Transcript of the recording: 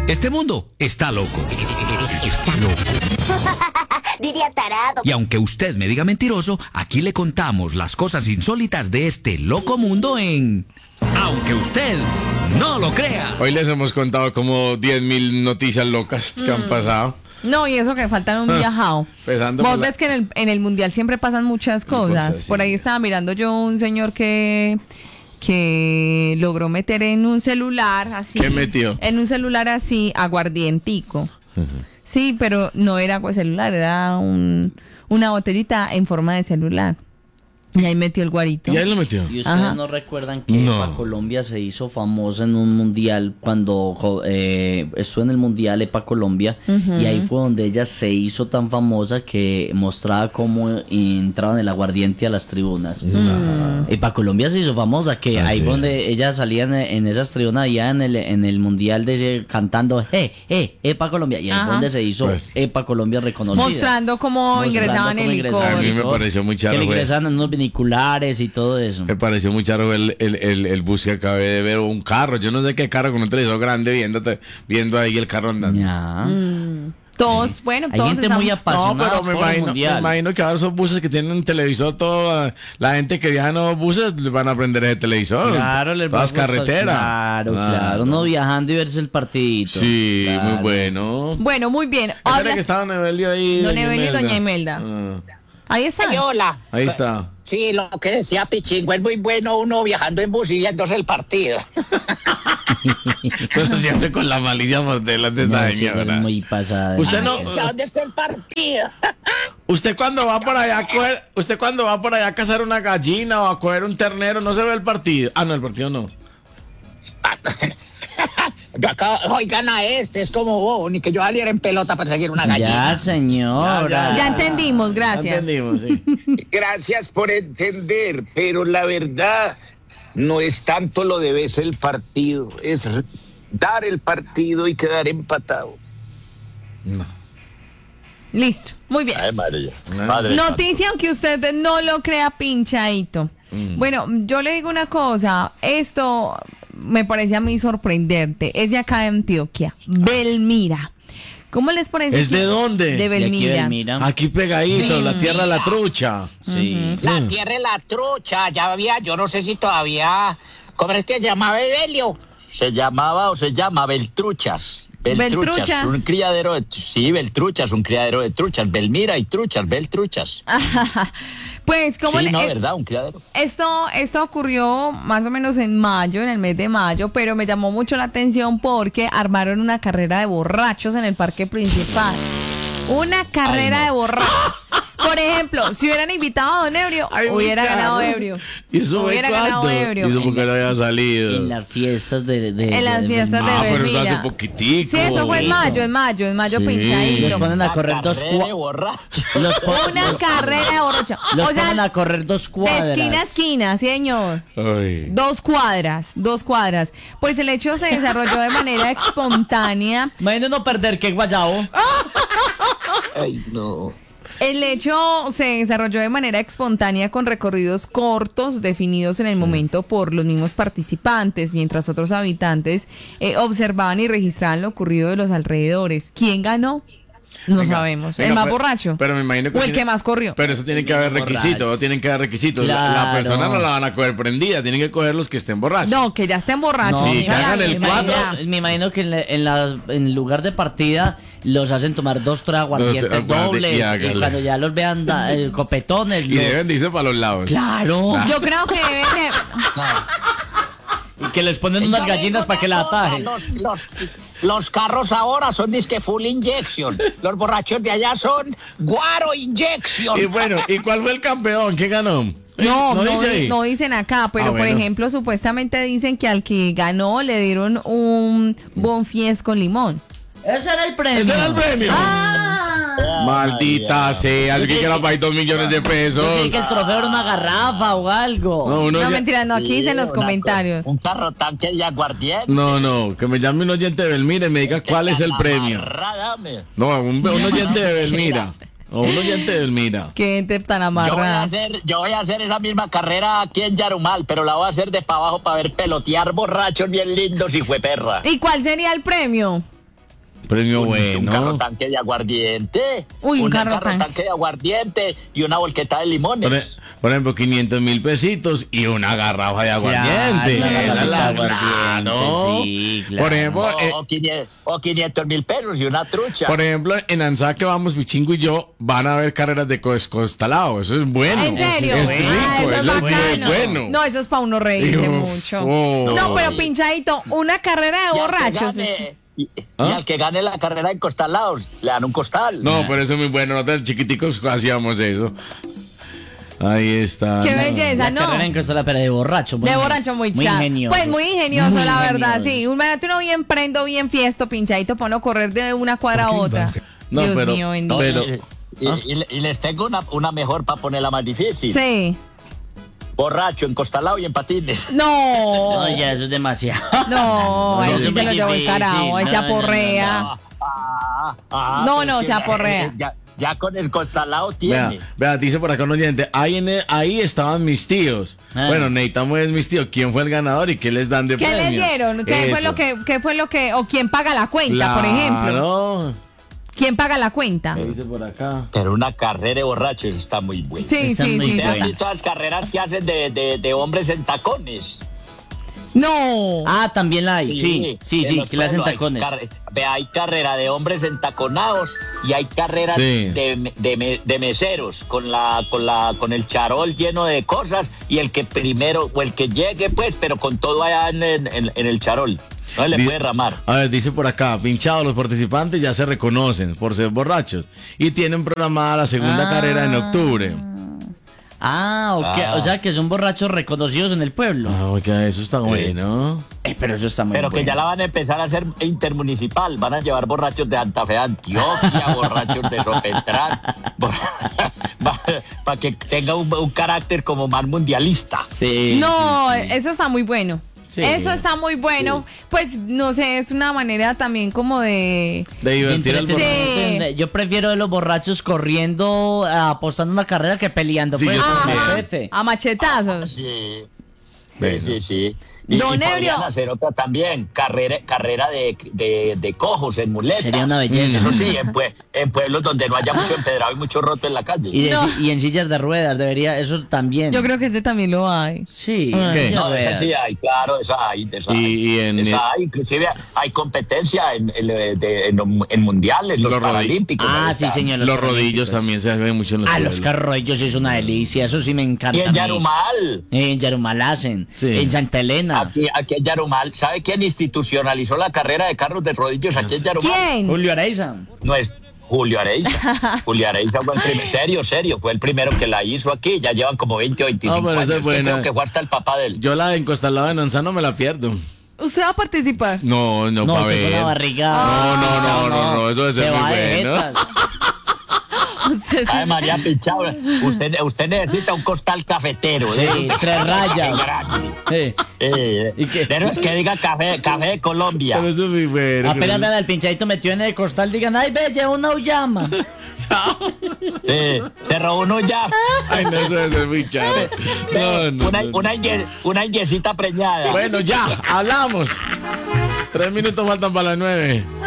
Este mundo está loco. Está loco. Diría tarado. Y aunque usted me diga mentiroso, aquí le contamos las cosas insólitas de este loco mundo en Aunque Usted No Lo Crea. Hoy les hemos contado como 10.000 noticias locas que han pasado. No, y eso que faltan un viajado. Vos ves que en el mundial siempre pasan muchas cosas. Sí. Por ahí estaba mirando yo un señor que logró meter en un celular así. ¿Qué metió? En un celular así, aguardientico. Sí, pero no era agua de celular, era una botellita en forma de celular. Y ahí metió el guarito. ¿Y ahí lo metió? ¿Y ustedes Ajá. no recuerdan que No. EPA Colombia se hizo famosa en un mundial cuando estuvo en el mundial EPA Colombia? Y ahí fue donde ella se hizo tan famosa que mostraba cómo entraban el aguardiente a las tribunas. EPA Colombia se hizo famosa, que ahí sí. fue donde ella salía en esas tribunas allá en el mundial cantando EPA Colombia. Y ahí Ajá. fue donde se hizo Pues. EPA Colombia reconocida. Mostrando cómo ingresaban cómo el ingresaban. licor. A mí me pareció muy charro, Que le güey. ingresaban en unos viniculares y todo eso. Me pareció muy charro el bus que acabé de ver, o un carro, yo no sé qué carro, con un televisor grande viendo ahí el carro andando. Ya. Todos, bueno, Hay todos gente estamos... muy No, apasionada pero por el me mundial. imagino que ahora esos buses que tienen un televisor, toda la gente que viaja en los buses les van a aprender ese televisor. Claro, les va a Todas gustar. carreteras. Claro. No viajando y verse el partidito. Sí, Claro. muy bueno. Bueno, muy bien. Espera Habla... que estaba Evelio ahí. Don Evelio y doña Imelda. Ahí está. Ay, hola. Ahí está. Sí, lo que decía Pichingo es muy bueno uno viajando en bus y viéndose el partido. Pero siempre con la malicia por delante de No, esta sí, señora. es muy pasada. Usted no, Es que ¿dónde está el partido? usted cuando va por allá a cazar una gallina o a coger un ternero, no se ve el partido. Ah, no, el partido no. Yo acá, oigan a es como vos, ni que yo saliera en pelota para seguir una gallina. Ya, señora. Ya entendimos, gracias. Ya entendimos, sí. Gracias por entender, pero la verdad no es tanto lo de verse el partido, es dar el partido y quedar empatado. No. Listo, muy bien. Ay, madre. Noticia, aunque usted no lo crea, pinchadito. Bueno, yo le digo una cosa, esto me parece a mí sorprendente, es de acá de Antioquia, Belmira. ¿Cómo les parece? ¿Es de dónde? De De aquí, Belmira. Belmira. Aquí pegadito, la tierra de la trucha. Sí. La tierra de la trucha, ya había, yo no sé si todavía, ¿cómo es que se llamaba Evelio? Se llamaba o se llama Beltruchas. Beltrucha. Un criadero de... Sí, Beltruchas, un criadero de truchas. Belmira y truchas, Beltruchas. Pues, ¿cómo Sí, le... no, ¿verdad? Un criadero. Esto ocurrió más o menos en mayo, en el mes de mayo, pero me llamó mucho la atención porque armaron una carrera de borrachos en el parque principal. Una carrera de borrachos. Por ejemplo, si hubieran invitado a Don Ebrio, Ay, muy hubiera ganado charro. Ebrio. ¿Y eso Hubiera fue ganado cuándo? Ebrio. ¿Y eso por qué no había salido? En las fiestas de En las fiestas de Ah, pero eso Belmira. hace poquitico. Sí, eso fue en mayo Sí. pinchadito. Los ponen a correr dos Carrera de cuadras. borracho. Una carrera de borrachos. Los O sea, ponen a correr dos de cuadras. esquina a esquina, señor. Ay. 2 cuadras. Pues el hecho se desarrolló de manera espontánea. Imagínate no perder, que guayabo. Ay, no. El hecho se desarrolló de manera espontánea con recorridos cortos definidos en el momento por los mismos participantes, mientras otros habitantes observaban y registraban lo ocurrido de los alrededores. ¿Quién ganó? No Venga, sabemos. venga, ¿El más pero- borracho? Pero me imagino que ¿O el tiene- que más corrió? Pero eso tiene que haber Borracho. requisitos, tienen que haber requisitos. La Claro. persona no la van a coger prendida, tienen que coger los que estén borrachos. No, que ya estén borrachos. Sí, Esa que hagan la el realidad. cuatro. Me imagino que en lugar de partida los hacen tomar 2 aguardientes Dos aguardientes, dobles. y Y hágale. cuando ya los vean copetones. Y deben de irse para los lados. Claro. Yo creo que deben de... Y que les ponen unas gallinas para que la atajen. Los carros ahora son disque full injection. Los borrachos de allá son guaro injection. Y bueno, ¿y cuál fue el campeón? ¿Quién ganó? No dice ahí. no dicen acá, pero por bueno. ejemplo, supuestamente dicen que al que ganó le dieron un bonfies con limón. Ese era el premio. ¿Ese era el premio? Maldita sea, alguien que era para 2 millones de pesos. Yo creí que el trofeo era una garrafa o algo. No, uno No, ya- mentira, no, aquí dicen los comentarios. Un carro tanque de aguardiente. No, que me llame un oyente de Belmira y me diga cuál es el premio. Dame. No, un oyente de Belmira. O un oyente de Belmira. Qué gente tan Yo voy a hacer esa misma carrera aquí en Yarumal, pero la voy a hacer de para abajo para ver pelotear borrachos bien lindos y fue perra. ¿Y cuál sería el premio? Premio Un bueno. carro tanque de aguardiente. Uy, un carro tanque de aguardiente y una volqueta de limones. Por ejemplo, 500.000 pesitos y una garrafa de aguardiente. Claro, una garrafita de Claro. aguardiente, sí, claro. Por ejemplo, O 500.000 pesos y una trucha. por ejemplo, en Ansa que vamos, Pichingo y yo, van a ver carreras de costalado. Eso es bueno. ¿En serio? Es Ah, rico, eso es eso es muy bacano. bueno. No, eso es para uno reírse Uf, mucho. oh. No, pero pinchadito, una carrera de Y al que borrachos. gane- Y ¿Ah? al que gane la carrera en costalados, le dan un costal. No, pero eso es muy bueno. Nosotros chiquiticos hacíamos eso. Ahí está. Qué No. belleza, La ¿no? carrera en Costa, pero de borracho. De borracho muy chat. ingenioso. Pues muy ingenioso, Muy la verdad, ingenioso. sí. Imagínate uno bien prendo, bien fiesto, pinchadito, para no correr de una cuadra a otra. No, Dios pero- mío, bendito. pero- Y les tengo una mejor para ponerla más difícil. Sí. Borracho, encostalado y en patines. No. No, ya eso es demasiado. No, No, ese eso se es muy lo llevó el difícil. carajo, ese No, aporrea. No, pues no, que se aporrea. Ya con el costalado Vea, tiene. vea, dice por acá un oyente, ahí estaban mis tíos. Ah. Bueno, necesitamos es mis tíos. ¿Quién fue el ganador y qué les dan de ¿Qué premio? les dieron? Eso. ¿Qué fue lo que, o quién paga la cuenta, por ejemplo? Claro. ¿Quién paga la cuenta? ¿Qué dice por acá? Pero una carrera de borrachos está muy buena. Sí, Están sí, muy sí. ¿Ustedes han buena. visto las carreras que hacen de hombres en tacones? No. Ah, también la hay. Sí, en los que le hacen pueblos tacones. hay carrera de hombres entaconados y hay carreras Sí. de meseros con el charol lleno de cosas y el que primero o el que llegue pues, pero con todo allá en el charol. No le Di- puede ramar. A ver, dice por acá, pinchado, los participantes ya se reconocen por ser borrachos y tienen programada la segunda carrera en octubre. Ah, ok. O sea que son borrachos reconocidos en el pueblo. Ah, oiga, eso está bueno. Pero eso está muy Pero que bueno. ya la van a empezar a hacer intermunicipal. Van a llevar borrachos de Santa Fe de Antioquia, borrachos de Sopetrán, para que tenga un carácter como más mundialista. Sí. No, sí, sí. eso está muy bueno. Sí. Eso está muy bueno. Pues no sé, es una manera también como de. De divertir al Sí. borracho. Yo prefiero de los borrachos corriendo, apostando una carrera que peleando. Sí, pues, yo con también. machete. A machetazos. Sí. Bueno. Sí. Don podrían Ebrio. hacer otra también, carrera de cojos en muletas. Sería una belleza. Eso sí, en pueblos donde no haya mucho empedrado y mucho roto en la calle. No. Y en sillas de ruedas, debería, eso también. Yo creo que ese también lo hay. Sí. ¿Qué? sillas No, de esa ruedas. sí hay, claro, esa hay. Y en- Inclusive hay competencia en mundiales, los Los paralímpicos. Ah, ahí sí, está. señor. Los rodillos paralímpicos. también se ven mucho en los Ah, los pueblos. carrollos es una delicia, eso sí me encanta. Y a en mí. Yarumal. En Yarumal hacen. Sí. En Santa Elena. Aquí en Yarumal, ¿sabe quién institucionalizó la carrera de carros de rodillos aquí en Yarumal? ¿Quién? Julio Areiza. No es Julio Areiza. Julio Areiza fue el primero, serio, fue el primero que la hizo aquí. Ya llevan como 20 o 25 No, pero esa años. es Usted buena. creo que fue hasta el papá de él. Yo la de encostalado en Anza no me la pierdo. ¿Usted va a participar? No, No, para usted con la ver. barriga. No, eso debe ser Se muy va de bueno. jetas. Usted sí- Ay, María Pinchado, usted necesita un costal cafetero. Sí, 3 rayas. Grande. Sí. ¿Y qué? De esos que diga café de Colombia. Pero eso es muy bueno. Apenas vean al pinchadito metido en el costal, digan, ay, ve, lleva una uyama. Se robó uno ya. Ay, no, eso debe ser muy charro. No. Una inguesita preñada. Bueno, ya, hablamos. 3 minutos faltan para las 9.